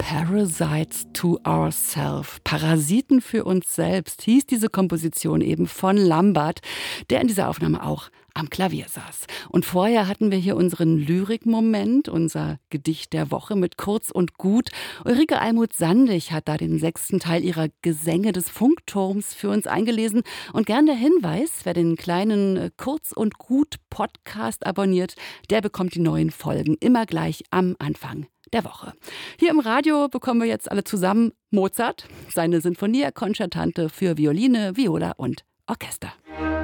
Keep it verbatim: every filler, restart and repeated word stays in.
Parasites to Ourselves. Parasiten für uns selbst hieß diese Komposition eben von Lambert, der in dieser Aufnahme auch am Klavier saß. Und vorher hatten wir hier unseren Lyrikmoment, unser Gedicht der Woche mit Kurz und Gut. Ulrike Almuth-Sandig hat da den sechsten Teil ihrer Gesänge des Funkturms für uns eingelesen. Und gern der Hinweis, wer den kleinen Kurz und Gut Podcast abonniert, der bekommt die neuen Folgen immer gleich am Anfang der Woche. Hier im Radio bekommen wir jetzt alle zusammen Mozart, seine Sinfonia Concertante für Violine, Viola und Orchester.